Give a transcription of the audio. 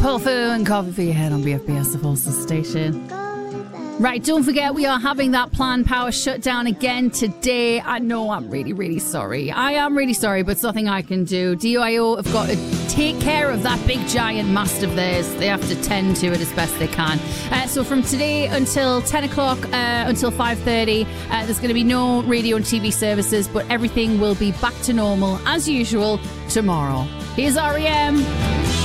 Paul Fu and Coffee for Your Head on BFBS, the Forces station. Right, don't forget we are having that planned power shutdown again today. I know I'm really, really sorry. I am really sorry, but it's nothing I can do. DIO have got to take care of that big giant mast of theirs. They have to tend to it as best they can. So from today until 10 o'clock, until 5:30, there's going to be no radio and TV services, but everything will be back to normal as usual tomorrow. Here's REM.